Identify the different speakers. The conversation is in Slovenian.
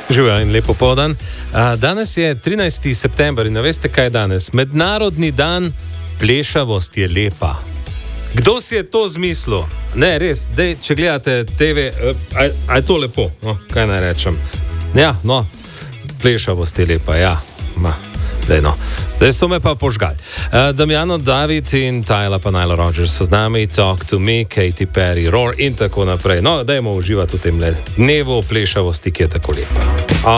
Speaker 1: Živijo in lepo povdan. Danes je 13. september in veste, kaj je danes? Mednarodni dan plešavost je lepa. Kdo si je to zmislil? Ne, res, dej, če gledate TV, a je to lepo? No, kaj naj rečem? Ja, no, plešavost je lepa, ja. Dej, no. Zdaj so me pa požgali. Damjano David in Tyla pa Nile Rodgers so z nami, Talk to Me, Katy Perry, Roar in tako naprej. No, dajmo uživati v tem dnevu plešavosti, ki je tako lepa.